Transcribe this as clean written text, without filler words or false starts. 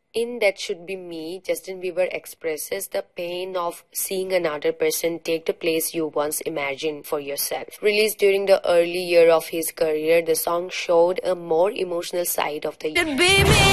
In That Should Be Me, Justin Bieber expresses the pain of seeing another person take the place you once imagined for yourself. Released during the early year of his career, the song showed a more emotional side of the